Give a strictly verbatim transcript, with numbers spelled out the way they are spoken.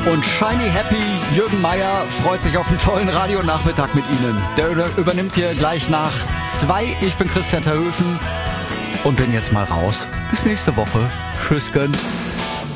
Und Shiny Happy Jürgen Meier freut sich auf einen tollen Radionachmittag mit Ihnen. Der übernimmt hier gleich nach zwei. Ich bin Christian Terhöfen und bin jetzt mal raus. Bis nächste Woche. Tschüss.